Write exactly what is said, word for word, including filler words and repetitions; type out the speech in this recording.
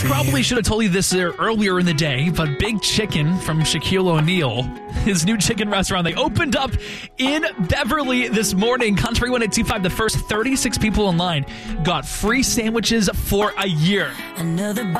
Probably should have told you this uh, earlier in the day, but Big Chicken from Shaquille O'Neal, his new chicken restaurant, they opened up in Beverly this morning. Country one eight two five, the first thirty-six people in line got free sandwiches for a year. Another